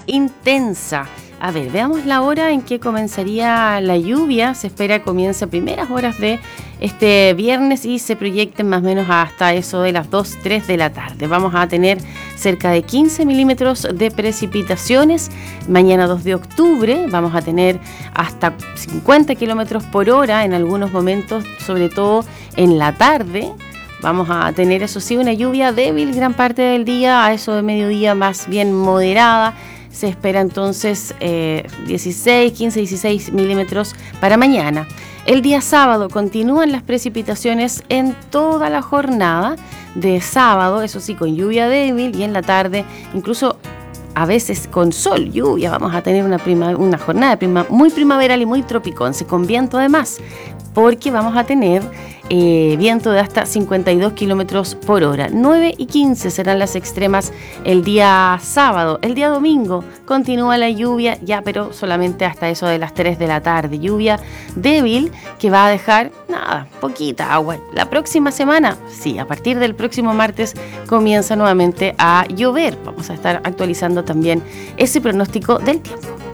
intensa. A ver, veamos la hora en que comenzaría la lluvia. Se espera que comience a primeras horas de este viernes y se proyecten más o menos hasta eso de las 2, 3 de la tarde. Vamos a tener cerca de 15 milímetros de precipitaciones. Mañana 2 de octubre vamos a tener hasta 50 kilómetros por hora en algunos momentos, sobre todo en la tarde. Vamos a tener, eso sí, una lluvia débil gran parte del día, a eso de mediodía más bien moderada. Se espera entonces 16 milímetros para mañana. El día sábado continúan las precipitaciones en toda la jornada de sábado, eso sí, con lluvia débil y en la tarde incluso a veces con sol, lluvia. Vamos a tener una jornada muy primaveral y muy tropiconce, con viento además, porque vamos a tener viento de hasta 52 kilómetros por hora. 9 y 15 serán las extremas el día sábado. El día domingo continúa la lluvia, ya, pero solamente hasta eso de las 3 de la tarde. Lluvia débil que va a dejar, poquita agua. La próxima semana, sí, a partir del próximo martes comienza nuevamente a llover. Vamos a estar actualizando también ese pronóstico del tiempo.